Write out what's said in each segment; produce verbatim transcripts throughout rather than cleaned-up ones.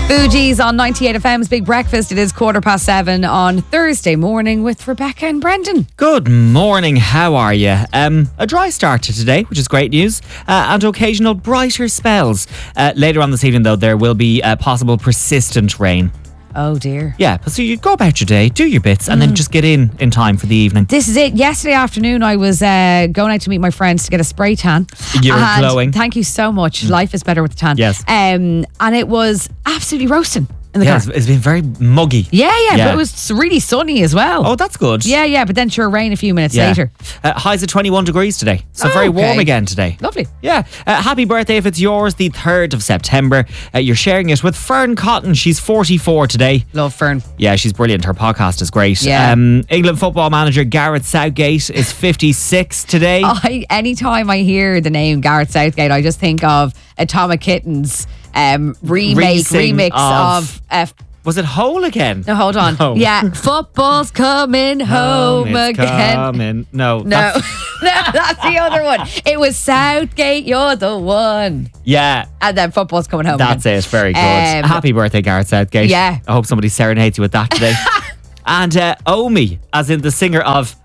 Fugees on ninety-eight F M's Big Breakfast. It is quarter past seven on Thursday morning with Rebecca and Brendan. Good morning, how are you? Um, a dry start to today, which is great news, uh, and occasional brighter spells. Uh, later on this evening, though, there will be uh, possible persistent rain. Oh dear. Yeah, so you go about your day, do your bits, and mm. then just get in in time for the evening. This is it. Yesterday afternoon, I was uh, going out to meet my friends to get a spray tan. You were and glowing. Thank you so much. Mm. Life is better with the tan. Yes. Um, and it was absolutely roasting in the yeah, car. It's been very muggy. Yeah, yeah, yeah, but it was really sunny as well. Oh, that's good. Yeah, yeah, but then sure, rain a few minutes yeah. later. Uh, highs at twenty-one degrees today, so oh, very okay. warm again today. Lovely. Yeah. Uh, happy birthday if it's yours, the third of September. Uh, you're sharing it with Fern Cotton. She's forty-four today. Love Fern. Yeah, she's brilliant. Her podcast is great. Yeah. Um, England football manager Gareth Southgate is fifty-six today. I, anytime I hear the name Gareth Southgate, I just think of Atomic Kitten's um, remake, Re-sing remix of- of... Uh, Was it Whole again? No, hold on. No. Yeah, football's coming home, Home it's again. Coming. No. No, that's- no, that's the other one. It was Southgate, you're the one. Yeah. And then football's coming home That's again. it. Very good. Um, Happy birthday, Gareth Southgate. Yeah. I hope somebody serenades you with that today. And uh, Omi, as in the singer of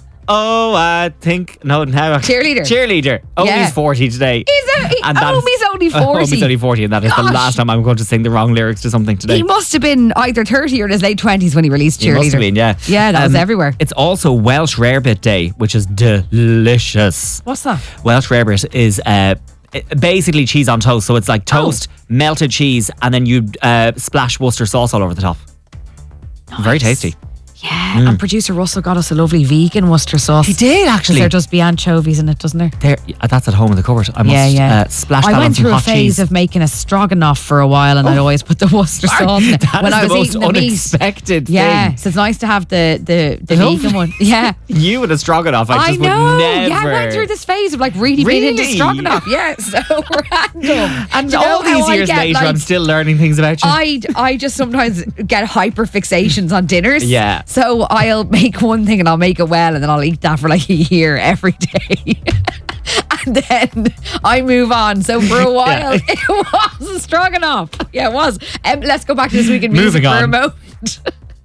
Oh, I think... No, now... Cheerleader. Cheerleader. Omi's Yeah. forty today. He's a, he, And that is- Omi's only forty. Oh, Omi's only forty, and that is Gosh. the last time I'm going to sing the wrong lyrics to something today. He must have been either thirty or in his late twenties when he released He Cheerleader. must have been, yeah. Yeah, that was everywhere. It's also Welsh Rarebit Day, which is delicious. What's that? Welsh Rarebit is uh, basically cheese on toast. So it's like toast, Oh. melted cheese, and then you uh, splash Worcester sauce all over the top. Nice. Very tasty. Yeah, and producer Russell got us a lovely vegan Worcester sauce. He did, actually. There does be anchovies in it, doesn't there? There, that's at home in the cupboard. I must yeah, yeah. Uh, splash I that on went some through a hot phase cheese. of making a stroganoff for a while, and I'd always put the Worcester sauce in it That when is I was the most eating the meat. unexpected Yeah, thing. so it's nice to have the the, the Lovely. vegan one. Yeah. You and a stroganoff, I I just know. would never. Yeah, I went through this phase of like really, being into Really? stroganoff. Yeah, so random. And Do you know all how these I years get, later, like, I'm still learning things about you. I, I just sometimes get hyper fixations on dinners. Yeah. So I'll make one thing and I'll make it well, and then I'll eat that for like a year every day. And then I move on. So for a while, Yeah. it wasn't strong enough. Yeah, it was. Um, let's go back to this week in music Moving for a on. moment.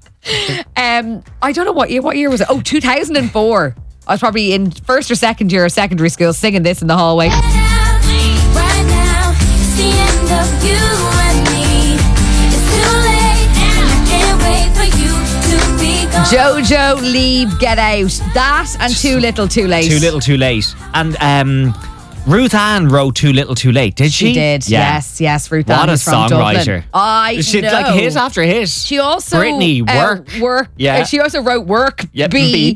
um, I don't know what year. What year was it? Oh, two thousand four. I was probably in first or second year of secondary school singing this in the hallway. Right now, it's the end of you and me. It's too late, and I can't wait for you to be gone. Jojo, Leave, Get Out. That and Too Little, Too Late. Too Little, Too Late. And um, Ruth Ann wrote Too Little, Too Late, did she? She did, Yeah. yes, yes. Ruth What Ann a is from Dublin. songwriter. I She know. like hit after hit. She also Britney, uh, Work. work. Yeah. uh, she also wrote Work Yep, B B.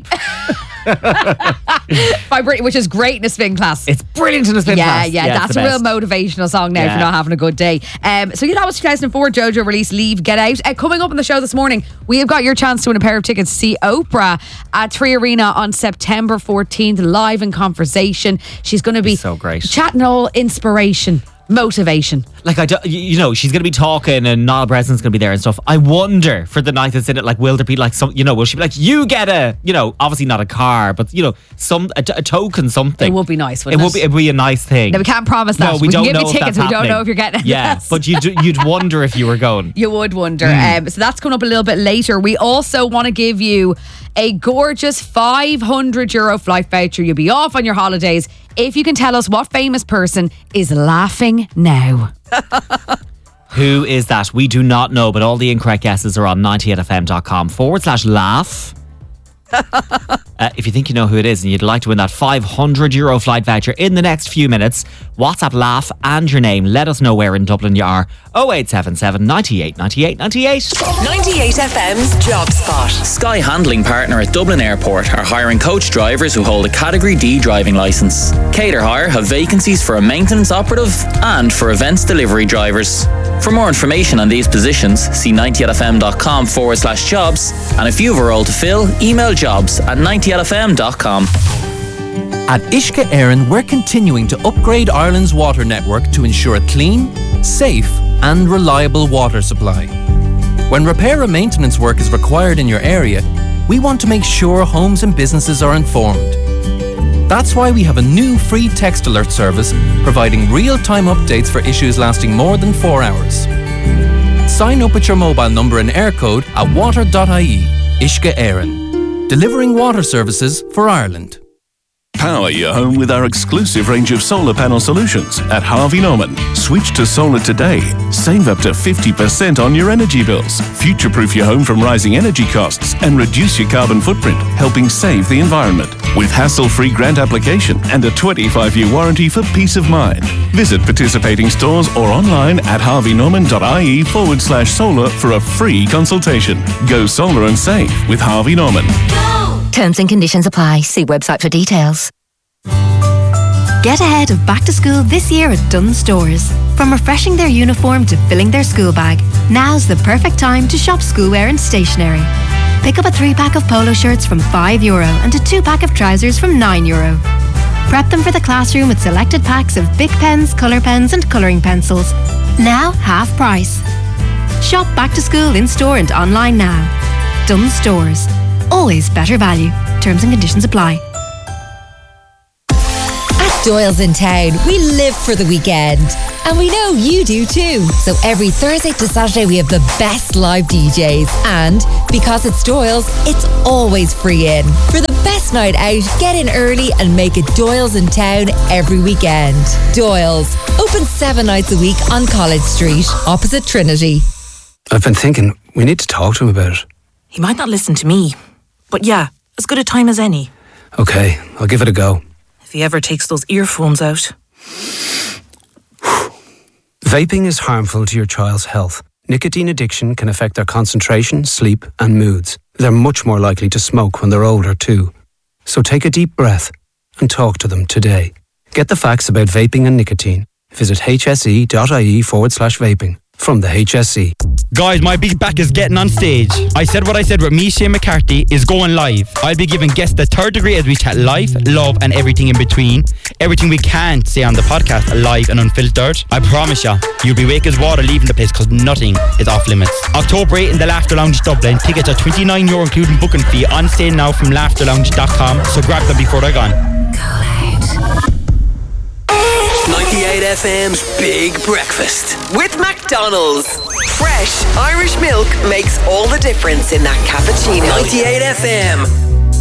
by Britney, which is great in a spin class. It's brilliant in a spin yeah, class. yeah, it's that's the a real best. motivational song now if Yeah. you're not having a good day. Um, so yeah, that was two thousand four. Jojo released Leave, Get Out. Uh, coming up on the show this morning, we have got your chance to win a pair of tickets to see Oprah at Three Arena on September fourteenth, live in conversation. She's going to be So great. chatting all inspiration, motivation. Like, I do, you you know, she's going to be talking and Niall Breslin's going to be there and stuff. I wonder for the night that's in it, like, will there be like some, you know, will she be like, you get a, you know, obviously not a car, but, you know, some, a, a token, something. It would be nice, It wouldn't it? would be, it would be a nice thing. No, we can't promise that. No, we, we don't can give know you if tickets. that's We don't know happening. if you're getting it. Yeah, Yes. but you'd, you'd wonder if you were going. You would wonder. Mm. Um, so that's coming up a little bit later. We also want to give you a gorgeous five hundred euro flight voucher. You'll be off on your holidays if you can tell us what famous person is laughing now. Who is that? We do not know, but all the incorrect guesses are on ninety-eight fm.com forward slash laugh. uh, if you think you know who it is and you'd like to win that five hundred euro flight voucher in the next few minutes, WhatsApp laugh and your name. Let us know where in Dublin you are. oh eight seven seven, ninety-eight, ninety-eight, ninety-eight. ninety-eight F M's Job Spot. Sky Handling Partner at Dublin Airport are hiring coach drivers who hold a Category D driving licence. Cater Hire have vacancies for a maintenance operative and for events delivery drivers. For more information on these positions, see ninety-eight fm.com forward slash jobs. And if you have a role to fill, email jobs at ninety-eight f m dot com. At Ishka Éireann, we're continuing to upgrade Ireland's water network to ensure a clean, safe and reliable water supply. When repair and maintenance work is required in your area, we want to make sure homes and businesses are informed. That's why we have a new free text alert service providing real-time updates for issues lasting more than four hours. sign up with your mobile number and air code at water dot I E. Uisce Éireann. Delivering water services for Ireland. Power your home with our exclusive range of solar panel solutions at Harvey Norman. Switch to solar today. Save up to fifty percent on your energy bills. Future-proof your home from rising energy costs and reduce your carbon footprint, helping save the environment. With hassle-free grant application and a twenty-five year warranty for peace of mind. Visit participating stores or online at harveynorman.ie forward slash solar for a free consultation. Go solar and save with Harvey Norman. Terms and conditions apply. See website for details. Get ahead of back to school this year at Dunnes Stores. From refreshing their uniform to filling their school bag, now's the perfect time to shop schoolwear and stationery. Pick up a three pack of polo shirts from five euro and a two pack of trousers from nine euro. Prep them for the classroom with selected packs of Bic pens, colour pens and colouring pencils. Now half price. Shop back to school in store and online now. Dunnes Stores. Always better value. Terms and conditions apply. At Doyle's in Town, we live for the weekend. And we know you do too. So every Thursday to Saturday we have the best live D Js. And because it's Doyle's, it's always free in. For the best night out, get in early and make it Doyle's in Town every weekend. Doyle's, open seven nights a week on College Street, opposite Trinity. I've been thinking, we need to talk to him about it. He might not listen to me. But yeah, as good a time as any. Okay, I'll give it a go. If he ever takes those earphones out. Vaping is harmful to your child's health. Nicotine addiction can affect their concentration, sleep and moods. They're much more likely to smoke when they're older too. So take a deep breath and talk to them today. Get the facts about vaping and nicotine. Visit hse.ie forward slash vaping. From the H S C. Guys, my big back is getting on stage. I said what I said with me, Shane McCarthy, is going live. I'll be giving guests the third degree as we chat life, love and everything in between. Everything we can't say on the podcast, live and unfiltered. I promise ya, you'll be wake as water leaving the place because nothing is off limits. October eighth in the Laughter Lounge Dublin. Tickets are twenty-nine euro including booking fee. On sale now from laughter lounge dot com. So grab them before they're gone. ninety-eight F M's Big Breakfast with McDonald's. Fresh Irish milk makes all the difference in that cappuccino. ninety-eight F M.